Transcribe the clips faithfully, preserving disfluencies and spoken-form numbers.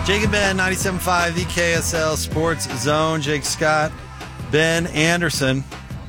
Jake and Ben, ninety-seven point five, the K S L Sports Zone. Jake Scott, Ben Anderson.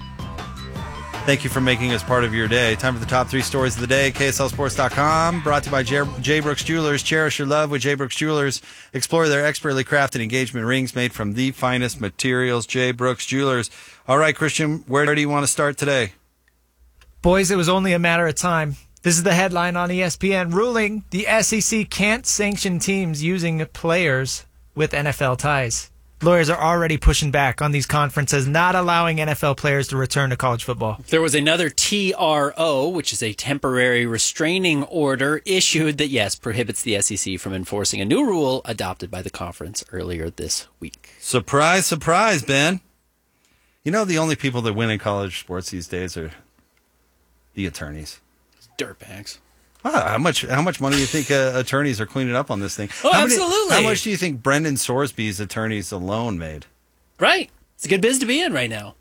Thank you for making us part of your day. Time for the top three stories of the day. K S L Sports dot com, brought to you by J. J. Brooks Jewelers. Cherish your love with J. Brooks Jewelers. Explore their expertly crafted engagement rings made from the finest materials. J. Brooks Jewelers. All right, Christian, where do you want to start today? Boys, it was only a matter of time. This is the headline on E S P N. Ruling the S E C can't sanction teams using players with N F L ties. Lawyers are already pushing back on these conferences, not allowing N F L players to return to college football. There was another T R O, which is a temporary restraining order issued that, yes, prohibits the S E C from enforcing a new rule adopted by the conference earlier this week. Surprise, surprise, Ben. You know, the only people that win in college sports these days are the attorneys. Dirtbags. Ah, how much How much money do you think uh, attorneys are cleaning up on this thing? Oh, how absolutely. Many, how much do you think Brendan Sorsby's attorneys alone made? Right. It's a good biz to be in right now.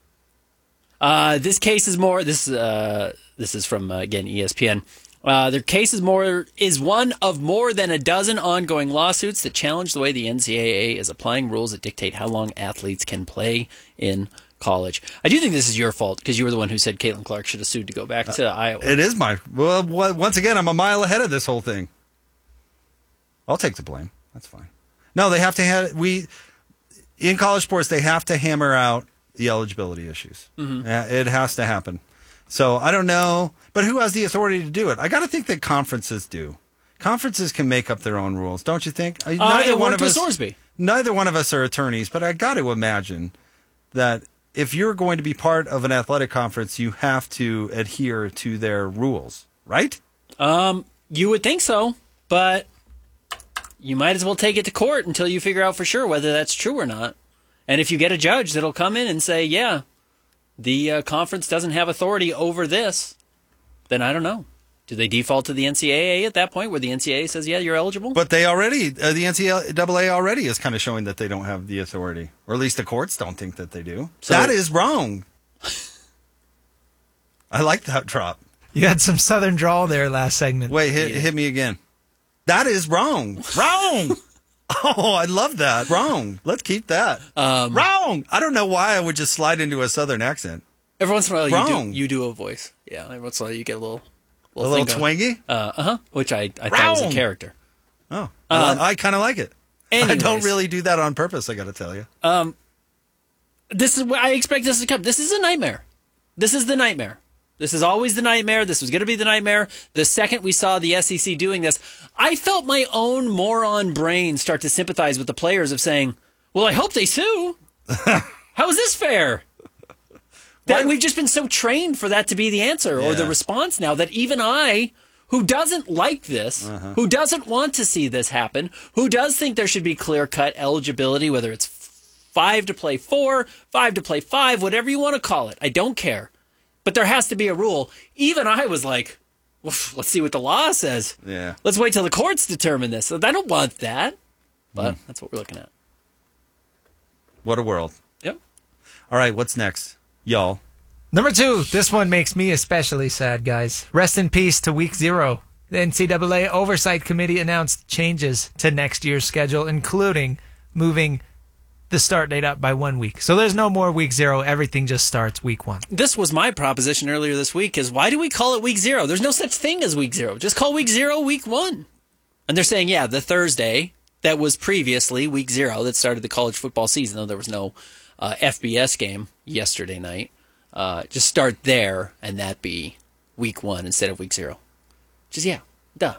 Uh, this case is more. This uh, this is from uh, again E S P N. Uh, their case is more is one of more than a dozen ongoing lawsuits that challenge the way the N C double A is applying rules that dictate how long athletes can play in college. I do think this is your fault because you were the one who said Caitlin Clark should have sued to go back to uh, Iowa. It is my well. Once again, I'm a mile ahead of this whole thing. I'll take the blame. That's fine. No, they have to have we in college sports. They have to hammer out the eligibility issues. Mm-hmm. It has to happen. So I don't know, but who has the authority to do it? I got to think that conferences do. Conferences can make up their own rules, don't you think? Uh, neither it one worked of with us. Sorsby. Neither one of us are attorneys, but I got to imagine that if you're going to be part of an athletic conference, you have to adhere to their rules, right? Um, you would think so, but you might as well take it to court until you figure out for sure whether that's true or not. And if you get a judge that'll come in and say, yeah, the uh, conference doesn't have authority over this, then I don't know. Do they default to the N C double A at that point where the N C double A says, yeah, you're eligible? But they already, uh, the N C double A already is kind of showing that they don't have the authority. Or at least the courts don't think that they do. So that is wrong. I like that drop. You had some southern drawl there last segment. Wait, hit, Yeah. hit me again. That is wrong. Wrong. Oh, I love that. Wrong. Let's keep that. Um, wrong. I don't know why I would just slide into a southern accent. Every once in a while, you Wrong. do, you do a voice. Yeah, every once in a while, you get a little... A little thing going. twangy? Uh huh. Which I, I thought was a Wrong. character. Oh, Um, I, I kind of like it. Anyways, I don't really do that on purpose, I got to tell you. Um, this is what I expect this to come. This is a nightmare. This is the nightmare. This is always the nightmare. This was going to be the nightmare. The second we saw the S E C doing this, I felt my own moron brain start to sympathize with the players of saying, well, I hope they sue. How is this fair? That we've just been so trained for that to be the answer or Yeah. the response now that even I, who doesn't like this, Uh-huh. who doesn't want to see this happen, who does think there should be clear-cut eligibility, whether it's five to play four, five to play five, whatever you want to call it. I don't care. But there has to be a rule. Even I was like, well, let's see what the law says. Yeah. Let's wait till the courts determine this. I don't want that. But Mm. that's what we're looking at. What a world. Yep. All right, what's next? Y'all. Number two, this one makes me especially sad, guys. Rest in peace to week zero. The N C double A Oversight Committee announced changes to next year's schedule, including moving the start date up by one week. So there's no more week zero. Everything just starts week one. This was my proposition earlier this week is why do we call it week zero? There's no such thing as week zero. Just call week zero week one. And they're saying, yeah, the Thursday that was previously week zero that started the college football season, though there was no uh, F B S game yesterday night. Uh, just start there and that be week one instead of week zero. Just, yeah, duh.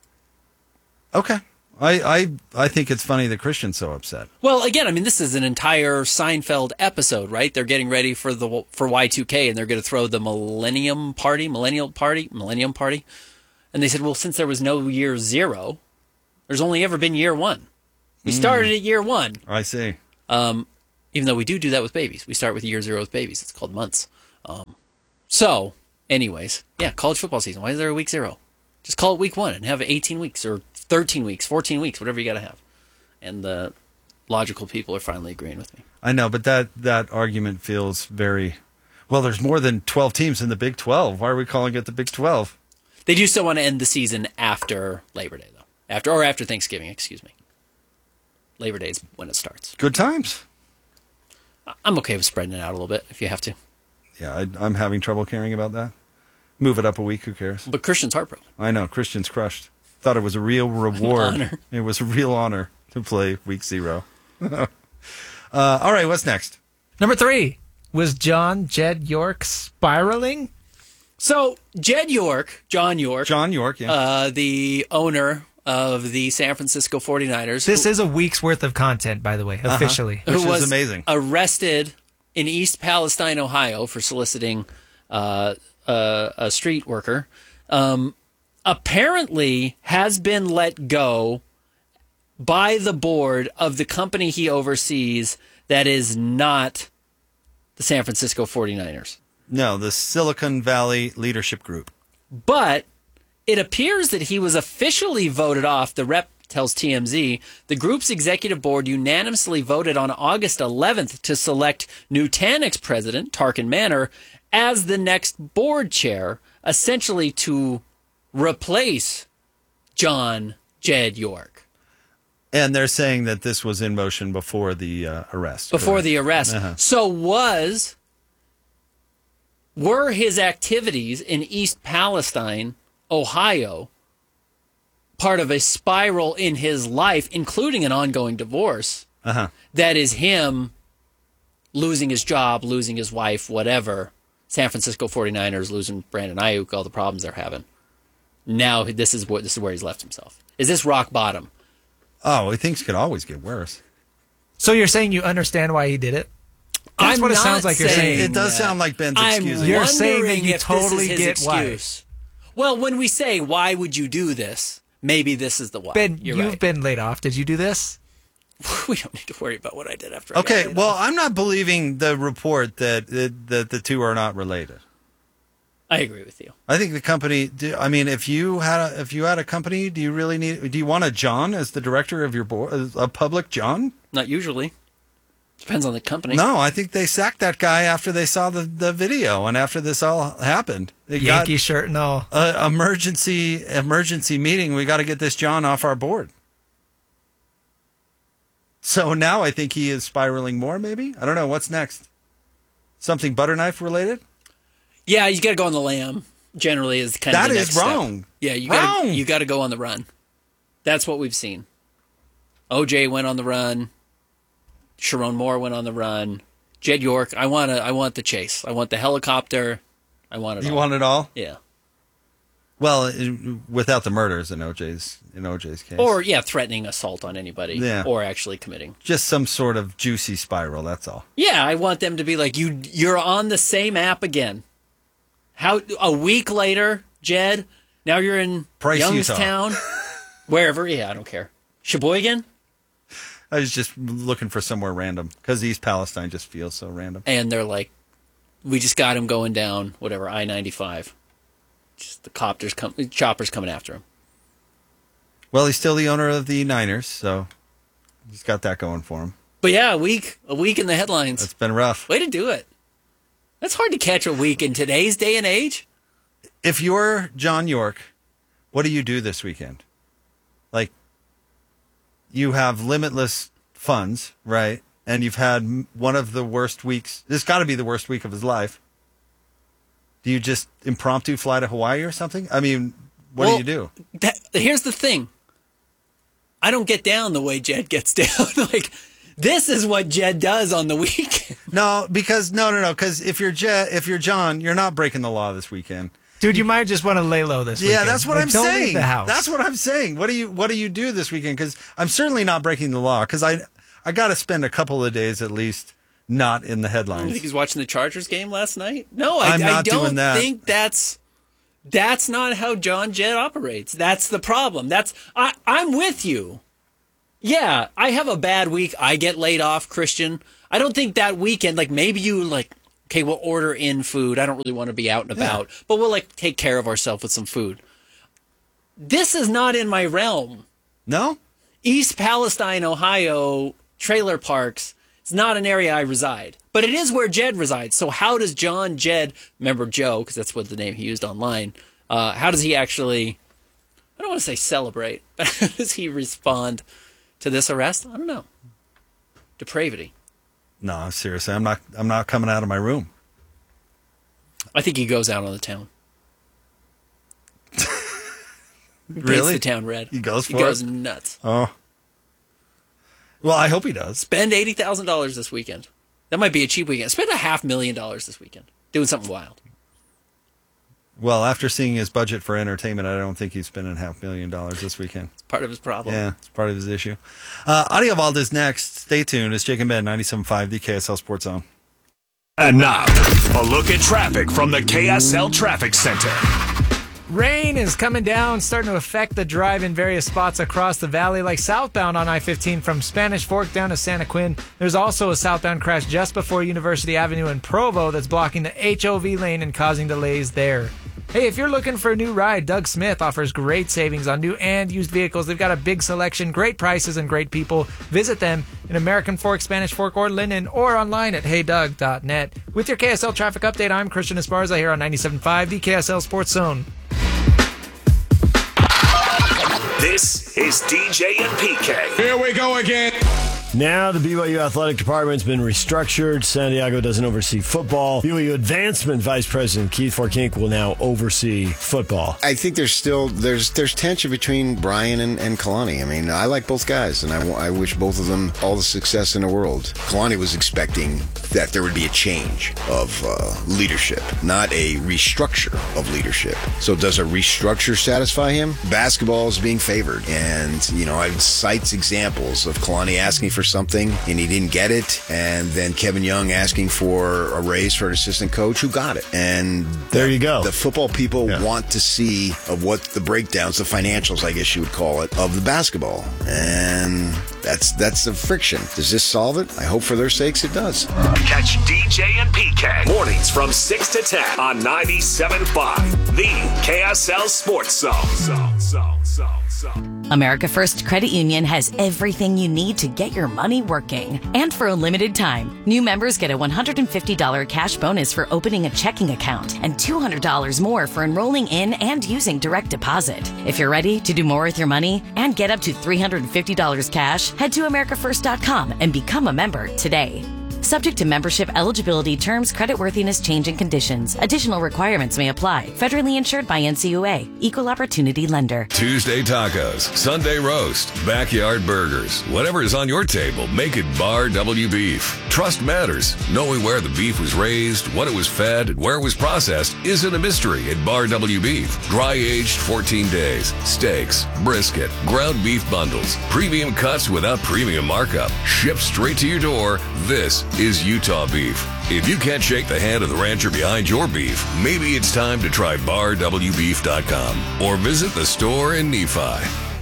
Okay. I, I I think it's funny that Christian's so upset. Well, again, I mean, this is an entire Seinfeld episode, right? They're getting ready for the for Y two K, and they're going to throw the Millennium Party, Millennial Party, Millennium Party. And they said, well, since there was no year zero, there's only ever been year one. We started at year one. I see. Um, even though we do do that with babies. We start with year zero with babies. It's called months. Um, so, anyways, yeah, college football season. Why is there a week zero? Just call it week one and have eighteen weeks or thirteen weeks, fourteen weeks, whatever you got to have. And the logical people are finally agreeing with me. I know, but that, that argument feels very... Well, there's more than twelve teams in the Big twelve. Why are we calling it the Big twelve? They do still want to end the season after Labor Day, though. After Or after Thanksgiving, excuse me. Labor Day's when it starts. Good times. I'm okay with spreading it out a little bit if you have to. Yeah, I, I'm having trouble caring about that. Move it up a week. Who cares? But Christian's heartbroken. I know. Christian's crushed. Thought it was a real reward. Honor. It was a real honor to play week zero. uh, all right, what's next? Number three, was John Jed York spiraling? So Jed York, John York, John York, yeah. uh, the owner of the San Francisco forty-niners. This who, is a week's worth of content, by the way, officially. Which who is was amazing. arrested in East Palestine, Ohio, for soliciting uh, uh, a street worker, um, apparently has been let go by the board of the company he oversees that is not the San Francisco forty-niners. No, the Silicon Valley Leadership Group. But it appears that he was officially voted off. The rep tells T M Z the group's executive board unanimously voted on August eleventh to select Nutanix president Tarkan Manor as the next board chair, essentially to replace John Jed York. And they're saying that this was in motion before the uh, arrest. Before correct? the arrest. Uh-huh. So was were his activities in East Palestine, Ohio, part of a spiral in his life, including an ongoing divorce, Uh-huh. that is him losing his job, losing his wife, whatever, San Francisco forty-niners losing Brandon Ayuk, all the problems they're having. Now this is what this is where he's left himself. Is this rock bottom? Oh, things could always get worse. So you're saying you understand why he did it? That's I'm what it not sounds like you're saying. It does that. sound like Ben's I'm excusing. You're wondering saying that you if totally this is his get why. excuse. Well, when we say why would you do this, maybe this is the why. Ben, You're you've right. been laid off. Did you do this? We don't need to worry about what I did after. I Okay, got laid well, off. I'm not believing the report that that, that the two are not related. I agree with you. I think the company. do- I mean, if you had a, if you had a company, do you really need? Do you want a John as the director of your board? A public John? Not usually. Depends on the company. No, I think they sacked that guy after they saw the, the video and after this all happened. They got Yankee shirt, no. a emergency emergency meeting. We got to get this John off our board. So now I think he is spiraling more. Maybe I don't know what's next. Something butter knife related? Yeah, you got to go on the lamb. Generally, is kind That of the is next step. wrong. Yeah, you got Wrong. you got to go on the run. That's what we've seen. O J went on the run. Sharon Moore went on the run. Jed York. I want to. I want the chase. I want the helicopter. I want it. You all. want it all? Yeah. Well, it- without the murders in O J's in O J's case, Or yeah, threatening assault on anybody. Yeah. Or actually committing. just some sort of juicy spiral. That's all. Yeah, I want them to be like you. You're on the same app again. How a week later, Jed? Now you're in Price, Youngstown, wherever. Yeah, I don't care. Sheboygan, I was just looking for somewhere random because East Palestine just feels so random. and they're like, we just got him going down whatever I ninety-five. Just the copters come, choppers coming after him. Well, he's still the owner of the Niners, so he's got that going for him. But yeah, a week, a week in the headlines. It's been rough. Way to do it. That's hard to catch a week in today's day and age. If you're John York, what do you do this weekend? Like, you have limitless funds, right? And you've had m- one of the worst weeks. This got to be the worst week of his life. Do you just impromptu fly to Hawaii or something? I mean, what Well, do you do? That, here's the thing. I don't get down the way Jed gets down. Like, this is what Jed does on the weekend. No, because no, no, no. Because if you're Je- if you're John, you're not breaking the law this weekend. Dude, you might just want to lay low this Yeah, weekend. that's what Like, I'm don't leave saying. the house. That's what I'm saying. What do you What do you do this weekend? Because I'm certainly not breaking the law. Because I I got to spend a couple of days at least not in the I headlines. think he's watching the Chargers game last night. No, I, I'm I not don't doing that. think that's that's not how John Jed operates. That's the problem. That's I, I'm with you. Yeah, I have a bad week. I get laid off, Christian. I don't think that weekend, like maybe you like, okay, we'll order in food. I don't really want to be out and about, but we'll like take care of ourselves with some food. This is not in my realm. No, East Palestine, Ohio, trailer parks. It's not an area I reside, but it is where Jed resides. So how does John Jed, remember Joe, because that's what the name he used online, uh, how does he actually, I don't want to say celebrate, but how does he respond to this arrest? I don't know. Depravity. No, seriously, I'm not. I'm not coming out of my room. I think he goes out on the town. He Really? paints the town red. He goes for He goes it? nuts. Oh. Well, I hope he does. Spend eighty thousand dollars this weekend. That might be a cheap weekend. Spend a half million dollars this weekend doing something wild. Well, after seeing his budget for entertainment, I don't think he's spending half million dollars this weekend. It's part of his problem. Yeah, it's part of his issue. Uh, Audio Valdez next. Stay tuned. It's Jake and Ben, ninety-seven point five, the K S L Sports Zone. And now, a look at traffic from the K S L Traffic Center. Rain is coming down, starting to affect the drive in various spots across the valley, like southbound on I fifteen from Spanish Fork down to Santa Quin. There's also a southbound crash just before University Avenue in Provo that's blocking the H O V lane and causing delays there. Hey, if you're looking for a new ride, Doug Smith offers great savings on new and used vehicles. They've got a big selection, great prices, and great people. Visit them in American Fork, Spanish Fork, or Linden, or online at hey doug dot net. With your K S L traffic update, I'm Christian Esparza here on ninety-seven point five, the K S L Sports Zone. This is D J and P K. Here we go again. Now the B Y U athletic department's been restructured. Santiago doesn't oversee football. B Y U advancement vice president Keith Forkink will now oversee football. I think there's still there's there's tension between Brian and, and Kalani. I mean, I like both guys, and I, I wish both of them all the success in the world. Kalani was expecting that there would be a change of uh, leadership, not a restructure of leadership. So does a restructure satisfy him? Basketball is being favored, and you know, I cites examples of Kalani asking for something and he didn't get it, and then Kevin Young asking for a raise for an assistant coach who got it. And there you go. The football people yeah. want to see of what the breakdowns, the financials, I guess you would call it, of the basketball, and that's that's the friction. Does this solve it? I hope for their sakes it does. Catch D J and P K mornings from six to ten on ninety-seven point five, the K S L Sports Zone. Zone, zone, zone, zone. America First Credit Union has everything you need to get your money working. And for a limited time, new members get a one hundred fifty dollars cash bonus for opening a checking account and two hundred dollars more for enrolling in and using direct deposit. If you're ready to do more with your money and get up to three hundred fifty dollars cash, head to america first dot com and become a member today. Subject to membership eligibility, terms, creditworthiness, change, and conditions. Additional requirements may apply. Federally insured by N C U A. Equal Opportunity Lender. Tuesday tacos, Sunday roast, backyard burgers. Whatever is on your table, make it Bar W Beef. Trust matters. Knowing where the beef was raised, what it was fed, and where it was processed isn't a mystery at Bar W Beef. Dry aged fourteen days. Steaks, brisket, ground beef bundles, premium cuts without premium markup. Shipped straight to your door. This is Utah beef. If you can't shake the hand of the rancher behind your beef, maybe it's time to try bar w beef dot com or visit the store in Nephi.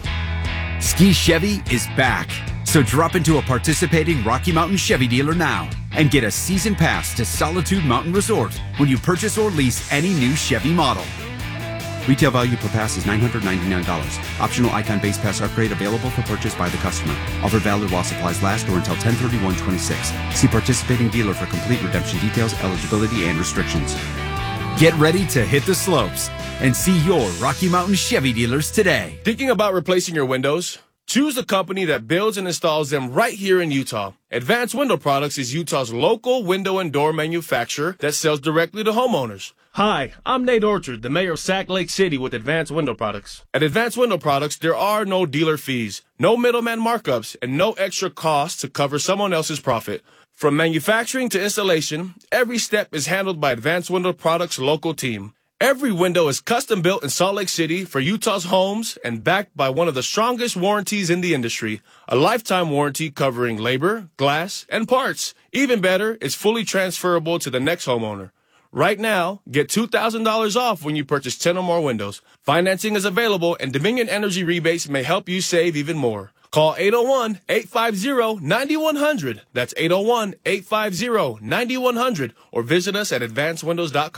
Ski Chevy is back. So drop into a participating Rocky Mountain Chevy dealer now and get a season pass to Solitude Mountain Resort when you purchase or lease any new Chevy model. Retail value per pass is nine hundred ninety-nine dollars. Optional Icon base pass upgrade available for purchase by the customer. Offer valid while supplies last or until ten thirty-one twenty-six. See participating dealer for complete redemption details, eligibility, and restrictions. Get ready to hit the slopes and see your Rocky Mountain Chevy dealers today. Thinking about replacing your windows? Choose a company that builds and installs them right here in Utah. Advanced Window Products is Utah's local window and door manufacturer that sells directly to homeowners. Hi, I'm Nate Orchard, the mayor of Sac Lake City with Advanced Window Products. At Advanced Window Products, there are no dealer fees, no middleman markups, and no extra costs to cover someone else's profit. From manufacturing to installation, every step is handled by Advanced Window Products' local team. Every window is custom built in Salt Lake City for Utah's homes and backed by one of the strongest warranties in the industry, a lifetime warranty covering labor, glass, and parts. Even better, it's fully transferable to the next homeowner. Right now, get two thousand dollars off when you purchase ten or more windows. Financing is available, and Dominion Energy rebates may help you save even more. Call eight oh one, eight five zero, nine one zero zero. That's eight oh one, eight five zero, nine one zero zero. Or visit us at advanced windows dot com.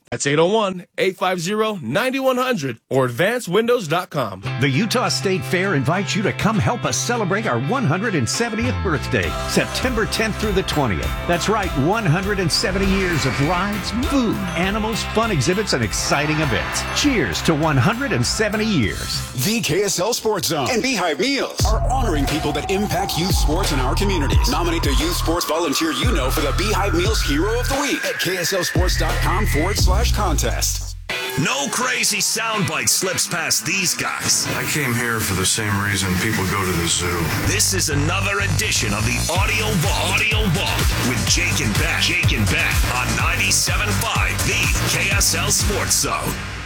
That's eight oh one, eight five zero, nine one zero zero or advanced windows dot com. The Utah State Fair invites you to come help us celebrate our one hundred seventieth birthday, September tenth through the twentieth. That's right, one hundred seventy years of rides, food, animals, fun exhibits, and exciting events. Cheers to one hundred seventy years. The K S L Sports Zone and Beehive Meals are honoring people that impact youth sports in our communities. Nominate the youth sports volunteer you know for the Beehive Meals Hero of the Week at kslsports.com forward slash contest. No crazy soundbite slips past these guys. I came here for the same reason people go to the zoo. This is another edition of the Audio Vault. Audio Vault with Jake and Ben. Jake and Ben on ninety-seven point five, the K S L Sports Zone.